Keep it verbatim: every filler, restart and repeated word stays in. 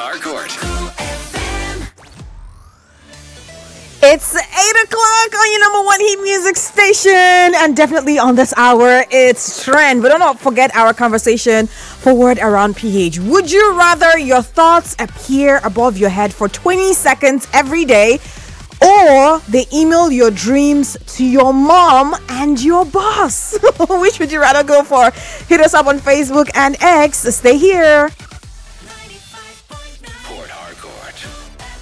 Harcourt. It's eight o'clock on your number one Heat Music station, and definitely on this hour, it's Trend. But do not forget our conversation forward around P H. Would you rather your thoughts appear above your head for twenty seconds every day, or they email your dreams to your mom and your boss? Which would you rather go for? Hit us up on Facebook and X. Stay here.